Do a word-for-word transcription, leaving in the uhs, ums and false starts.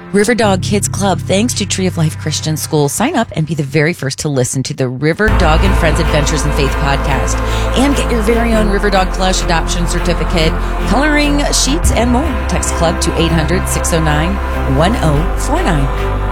River Dog Kids Club, thanks to Tree of Life Christian School. Sign up and be the very first to listen to the River Dog and Friends Adventures in Faith podcast. And get your very own River Dog plush, adoption certificate, coloring sheets, and more. Text club to eight hundred, six oh nine, one oh four nine.